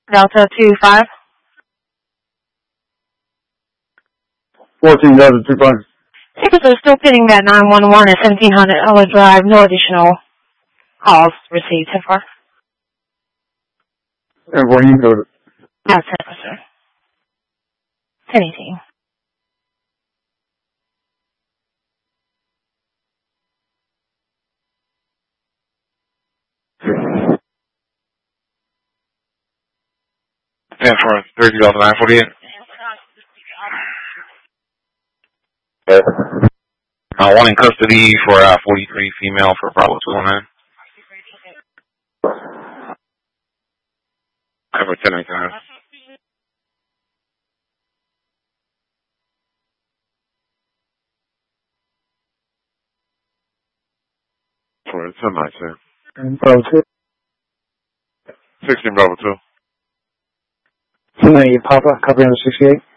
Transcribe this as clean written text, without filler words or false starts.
Delta 25. 14 Delta 25. Tickets are still pitting at 911 at 1700 Ella Drive. No additional calls received so far. And where you go to? That's it, sir. 1018. Yeah, for 30,948. One in custody for 43 female for Bravo 209. For 1019. For 1019. Bravo 2. 16 Bravo 2. 298 Papa, copy under 68.